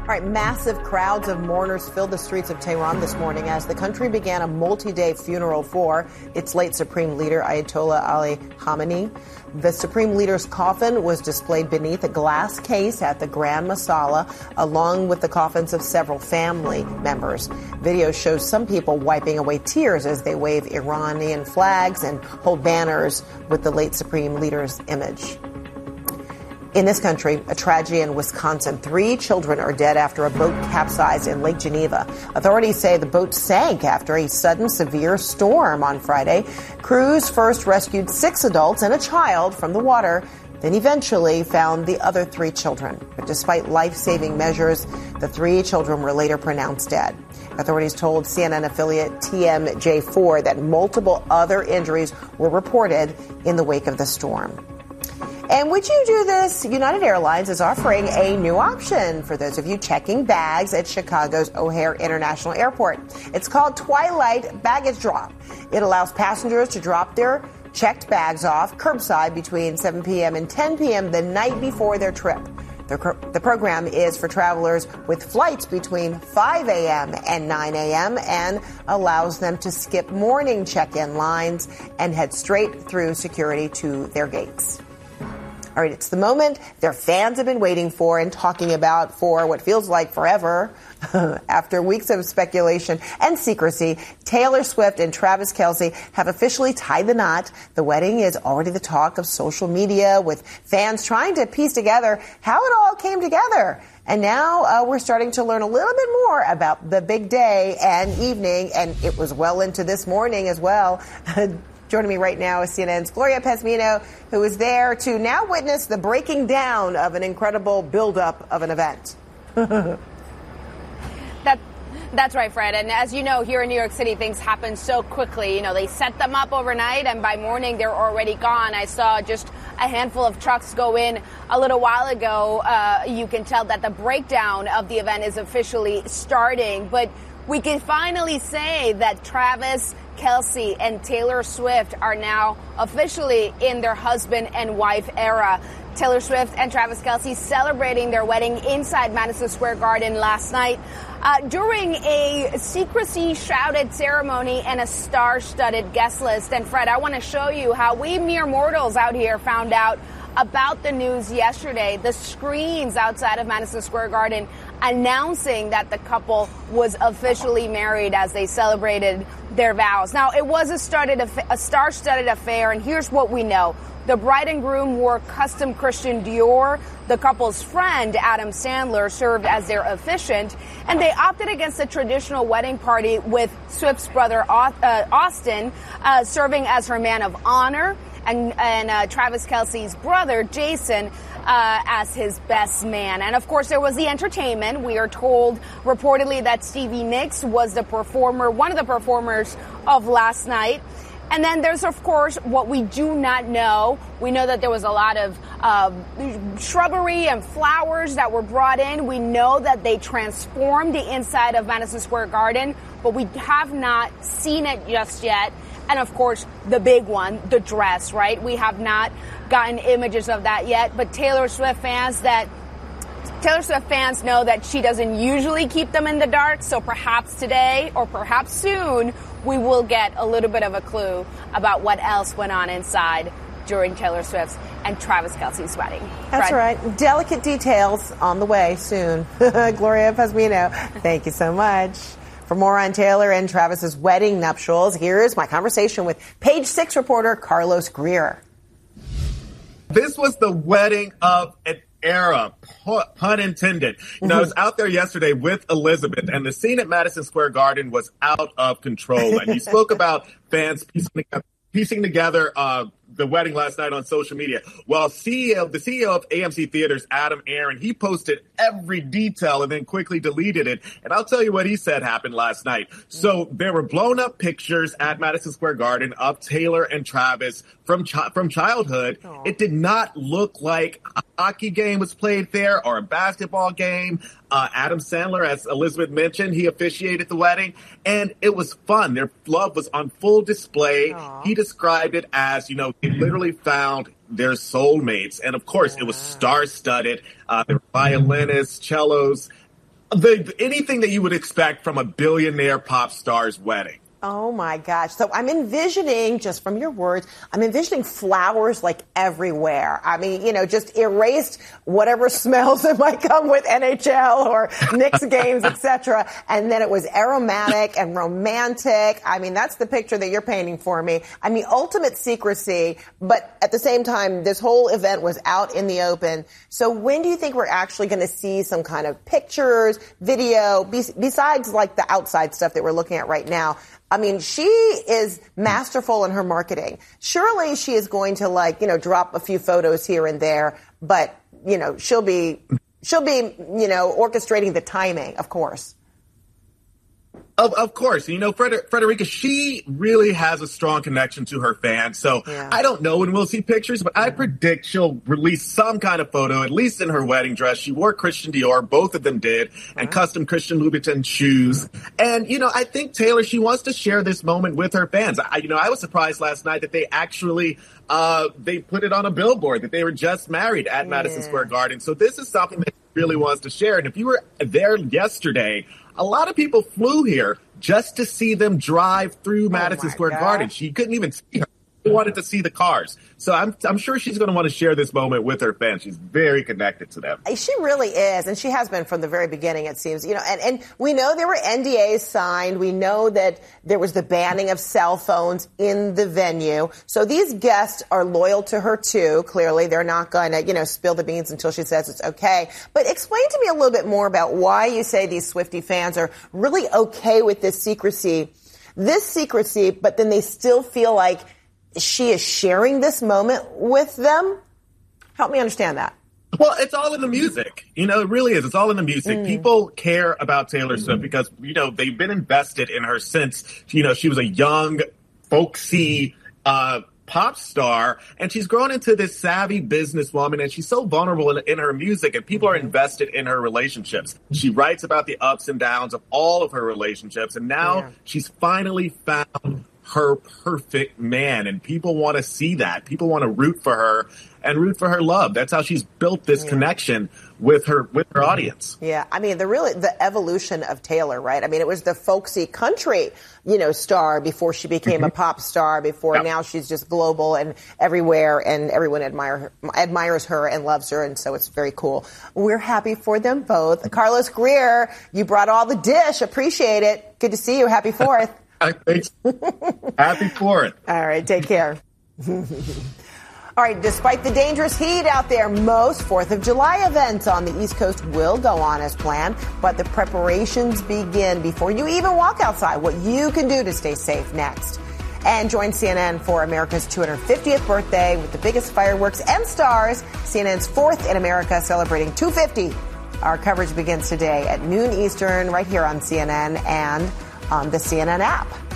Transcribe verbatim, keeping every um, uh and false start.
All right, massive crowds of mourners filled the streets of Tehran this morning as the country began a multi-day funeral for its late supreme leader, Ayatollah Ali Khamenei. The supreme leader's coffin was displayed beneath a glass case at the Grand Masala, along with the coffins of several family members. Video shows some people wiping away tears as they wave Iranian flags and hold banners with the late supreme leader's image. In this country, a tragedy in Wisconsin. Three children are dead after a boat capsized in Lake Geneva. Authorities say the boat sank after a sudden severe storm on Friday. Crews first rescued six adults and a child from the water, then eventually found the other three children. But despite life-saving measures, the three children were later pronounced dead. Authorities told C N N affiliate T M J four that multiple other injuries were reported in the wake of the storm. And would you do this? United Airlines is offering a new option for those of you checking bags at Chicago's O'Hare International Airport. It's called Twilight Baggage Drop. It allows passengers to drop their checked bags off curbside between seven p.m. and ten p.m. the night before their trip. The, the program is for travelers with flights between five a.m. and nine a.m. and allows them to skip morning check-in lines and head straight through security to their gates. All right, it's the moment their fans have been waiting for and talking about for what feels like forever. After weeks of speculation and secrecy, Taylor Swift and Travis Kelce have officially tied the knot. The wedding is already the talk of social media, with fans trying to piece together how it all came together. And now uh, we're starting to learn a little bit more about the big day and evening, and it was well into this morning as well. Joining me right now is C N N's Gloria Pezmino, who is there to now witness the breaking down of an incredible buildup of an event. that, that's right, Fred. And as you know, here in New York City, things happen so quickly. You know, they set them up overnight, and by morning, they're already gone. I saw just a handful of trucks go in a little while ago. Uh, you can tell that the breakdown of the event is officially starting. But we can finally say that Travis Kelce and Taylor Swift are now officially in their husband and wife era. Taylor Swift and Travis Kelce celebrating their wedding inside Madison Square Garden last night uh, during a secrecy-shrouded ceremony and a star-studded guest list. And Fred, I want to show you how we mere mortals out here found out about the news yesterday. The screens outside of Madison Square Garden announcing that the couple was officially married as they celebrated their vows. Now, it was a, started a, a star-studded affair, and here's what we know. The bride and groom wore custom Christian Dior. The couple's friend, Adam Sandler, served as their officiant, and they opted against a traditional wedding party with Swift's brother, Austin, uh, serving as her man of honor, and, and uh, Travis Kelce's brother, Jason, Uh, as his best man. And of course, there was the entertainment. We are told reportedly that Stevie Nicks was the performer, one of the performers of last night. And then there's, of course, what we do not know. We know that there was a lot of uh, shrubbery and flowers that were brought in. We know that they transformed the inside of Madison Square Garden, but we have not seen it just yet. And, of course, the big one, the dress, right? We have not gotten images of that yet. But Taylor Swift fans that Taylor Swift fans know that she doesn't usually keep them in the dark. So perhaps today or perhaps soon we will get a little bit of a clue about what else went on inside during Taylor Swift's and Travis Kelce's wedding. That's Fred? right. Delicate details on the way soon. Gloria Pezmino, thank you so much. For more on Taylor and Travis's wedding nuptials, here's my conversation with Page Six reporter Carlos Greer. This was the wedding of an era, pun intended. You know, I was out there yesterday with Elizabeth, and the scene at Madison Square Garden was out of control. And you spoke about fans piecing together, piecing together uh, the wedding last night on social media. Well, C E O, the C E O of A M C Theaters, Adam Aron, he posted every detail and then quickly deleted it. And I'll tell you what he said happened last night. So there were blown up pictures at Madison Square Garden of Taylor and Travis from chi- from childhood. Aww. It did not look like a hockey game was played there or a basketball game. Uh, Adam Sandler, as Elizabeth mentioned, he officiated the wedding, and it was fun. Their love was on full display. Aww. He described it as, you know, they literally found their soulmates. And, of course, wow. It was star-studded. Uh, there were violinists, cellos. The, anything that you would expect from a billionaire pop star's wedding. Oh, my gosh. So I'm envisioning, just from your words, I'm envisioning flowers like everywhere. I mean, you know, just erased whatever smells that might come with N H L or Knicks games, et cetera. And then it was aromatic and romantic. I mean, that's the picture that you're painting for me. I mean, ultimate secrecy, but at the same time, this whole event was out in the open. So when do you think we're actually going to see some kind of pictures, video, besides like the outside stuff that we're looking at right now? I mean, she is masterful in her marketing. Surely she is going to, like, you know, drop a few photos here and there, but, you know, she'll be, she'll be, you know, orchestrating the timing, of course. Of, of course. You know, Fred- Frederica, she really has a strong connection to her fans. So yeah. I don't know when we'll see pictures, but I predict she'll release some kind of photo, at least in her wedding dress. She wore Christian Dior. Both of them did. And right. custom Christian Louboutin shoes. And, you know, I think Taylor, she wants to share this moment with her fans. I, you know, I was surprised last night that they actually, uh, they put it on a billboard that they were just married at yeah. Madison Square Garden. So this is something that she really wants to share. And if you were there yesterday, a lot of people flew here just to see them drive through Madison oh Square God. Garden. She couldn't even see her. She wanted to see the cars. So I'm I'm sure she's going to want to share this moment with her fans. She's very connected to them. She really is, and she has been from the very beginning, it seems. You know, and, and we know there were N D As signed. We know that there was the banning of cell phones in the venue. So these guests are loyal to her, too. Clearly, they're not going to, you know, spill the beans until she says it's okay. But explain to me a little bit more about why you say these Swiftie fans are really okay with this secrecy, this secrecy, but then they still feel like she is sharing this moment with them. Help me understand that. Well, it's all in the music. You know, it really is. It's all in the music. Mm. People care about Taylor mm-hmm. Swift because, you know, they've been invested in her since, you know, she was a young, folksy, uh, pop star, and she's grown into this savvy businesswoman, and she's so vulnerable in, in her music, and people are invested in her relationships. She writes about the ups and downs of all of her relationships, and now yeah. she's finally found her perfect man, and people want to see that. People want to root for her and root for her love. That's how she's built this yeah. connection with her with her audience. Yeah, I mean, the really the evolution of Taylor, right? I mean, it was the folksy country, you know, star before she became mm-hmm. a pop star. Before yep. now, she's just global and everywhere, and everyone admire her, admires her and loves her, and so it's very cool. We're happy for them both. Carlos Greer, you brought all the dish. Appreciate it. Good to see you. Happy Fourth. I think happy Fourth. All right, take care. All right, despite the dangerous heat out there, most fourth of July events on the East Coast will go on as planned, but the preparations begin before you even walk outside. What you can do to stay safe next. And join C N N for America's two hundred fiftieth birthday with the biggest fireworks and stars. C N N's Fourth in America celebrating two fifty. Our coverage begins today at noon Eastern right here on C N N and on the C N N app.